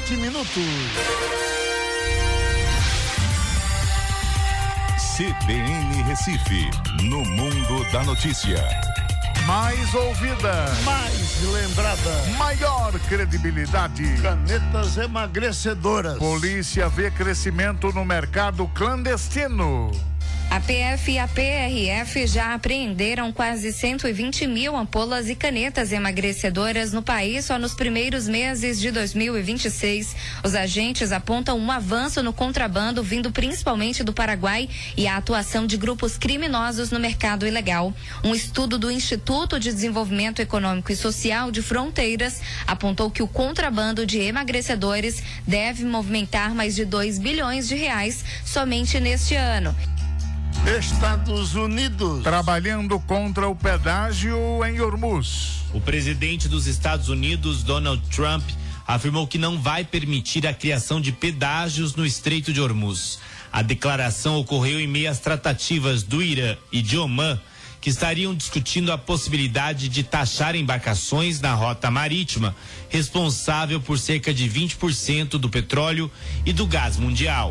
7 minutos. CBN Recife, no mundo da notícia. Mais ouvida, mais lembrada, maior credibilidade. Canetas emagrecedoras. Polícia vê crescimento no mercado clandestino. A PF e a PRF já apreenderam quase 120 mil ampolas e canetas emagrecedoras no país só nos primeiros meses de 2026. Os agentes apontam um avanço no contrabando vindo principalmente do Paraguai e a atuação de grupos criminosos no mercado ilegal. Um estudo do Instituto de Desenvolvimento Econômico e Social de Fronteiras apontou que o contrabando de emagrecedores deve movimentar mais de 2 bilhões de reais somente neste ano. Estados Unidos. Trabalhando contra o pedágio em Hormuz. O presidente dos Estados Unidos, Donald Trump, afirmou que não vai permitir a criação de pedágios no Estreito de Hormuz. A declaração ocorreu em meio às tratativas do Irã e de Omã, que estariam discutindo a possibilidade de taxar embarcações na rota marítima, responsável por cerca de 20% do petróleo e do gás mundial.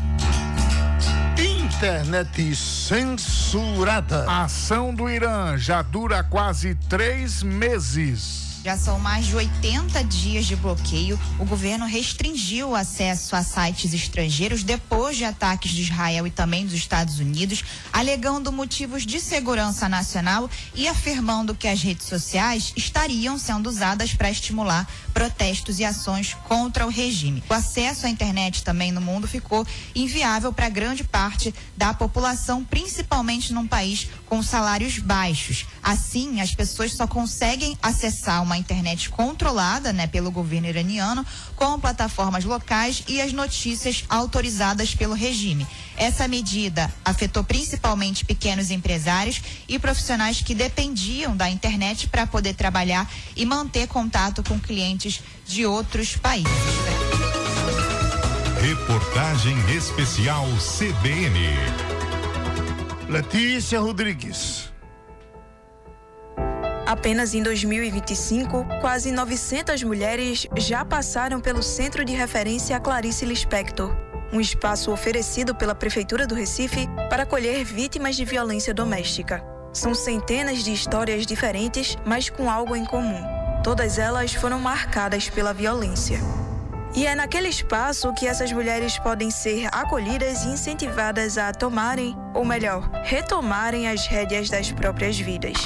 Internet censurada. A ação do Irã já dura quase 3 meses. Já são mais de 80 dias de bloqueio. O governo restringiu o acesso a sites estrangeiros depois de ataques de Israel e também dos Estados Unidos, alegando motivos de segurança nacional e afirmando que as redes sociais estariam sendo usadas para estimular protestos e ações contra o regime. O acesso à internet também no mundo ficou inviável para grande parte da população, principalmente num país com salários baixos. Assim, as pessoas só conseguem acessar uma internet controlada, pelo governo iraniano, com plataformas locais e as notícias autorizadas pelo regime. Essa medida afetou principalmente pequenos empresários e profissionais que dependiam da internet para poder trabalhar e manter contato com clientes de outros países. Reportagem especial CBN. Letícia Rodrigues. Apenas em 2025, quase 900 mulheres já passaram pelo Centro de Referência Clarice Lispector, um espaço oferecido pela Prefeitura do Recife para acolher vítimas de violência doméstica. São centenas de histórias diferentes, mas com algo em comum. Todas elas foram marcadas pela violência. E é naquele espaço que essas mulheres podem ser acolhidas e incentivadas a tomarem, ou melhor, retomarem as rédeas das próprias vidas.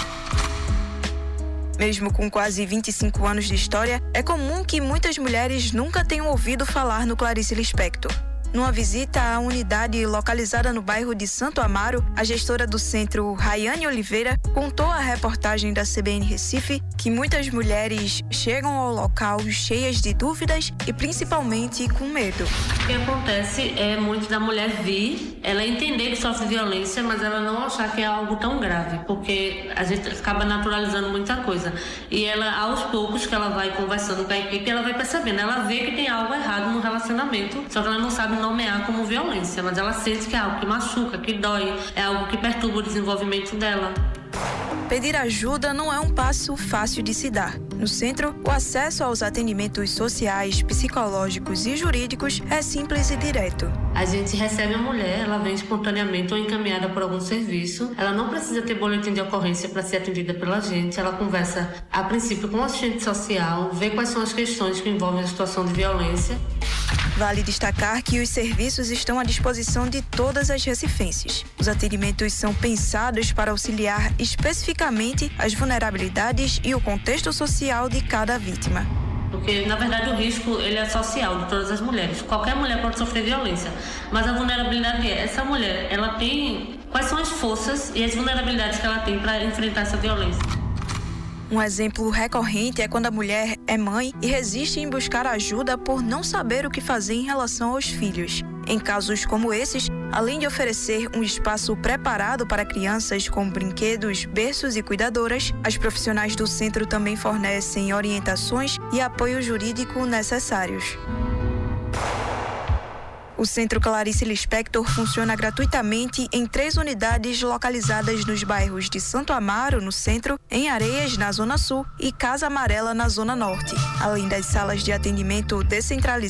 Mesmo com quase 25 anos de história, é comum que muitas mulheres nunca tenham ouvido falar no Clarice Lispector. Numa visita à unidade localizada no bairro de Santo Amaro, a gestora do centro, Rayane Oliveira, contou à reportagem da CBN Recife que muitas mulheres chegam ao local cheias de dúvidas e principalmente com medo. O que acontece é muito da mulher vir, ela entender que sofre violência, mas ela não achar que é algo tão grave, porque a gente acaba naturalizando muita coisa. E ela, aos poucos que ela vai conversando com a equipe, ela vai percebendo, ela vê que tem algo errado no relacionamento, só que ela não sabe nomear como violência, mas ela sente que é algo que machuca, que dói, é algo que perturba o desenvolvimento dela. Pedir ajuda não é um passo fácil de se dar. No centro, o acesso aos atendimentos sociais, psicológicos e jurídicos é simples e direto. A gente recebe a mulher, ela vem espontaneamente ou encaminhada por algum serviço. Ela não precisa ter boletim de ocorrência para ser atendida pela gente. Ela conversa, a princípio, com o assistente social, vê quais são as questões que envolvem a situação de violência. Vale destacar que os serviços estão à disposição de todas as recifenses. Os atendimentos são pensados para auxiliar especificamente as vulnerabilidades e o contexto social de cada vítima. Porque, na verdade, o risco ele é social de todas as mulheres. Qualquer mulher pode sofrer violência, mas a vulnerabilidade é essa mulher, ela tem quais são as forças e as vulnerabilidades que ela tem para enfrentar essa violência. Um exemplo recorrente é quando a mulher é mãe e resiste em buscar ajuda por não saber o que fazer em relação aos filhos. Em casos como esses, além de oferecer um espaço preparado para crianças com brinquedos, berços e cuidadoras, as profissionais do centro também fornecem orientações e apoio jurídico necessários. O Centro Clarice Lispector funciona gratuitamente em 3 unidades localizadas nos bairros de Santo Amaro, no centro, em Areias, na Zona Sul, e Casa Amarela, na Zona Norte, além das salas de atendimento descentralizadas